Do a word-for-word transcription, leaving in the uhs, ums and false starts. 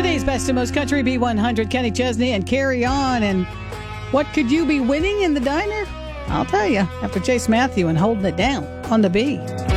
Today's Best and Most Country B one hundred, Kenny Chesney and Carry On. And what could you be winning in the diner? I'll tell you after Chase Matthew and Holding It Down on the B.